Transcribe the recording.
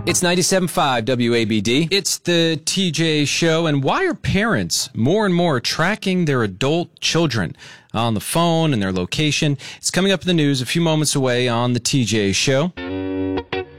It's 97.5 WABD. It's the TJ Show. And why are parents more and more tracking their adult children on the phone and their location? It's coming up in the news a few moments away on the TJ Show.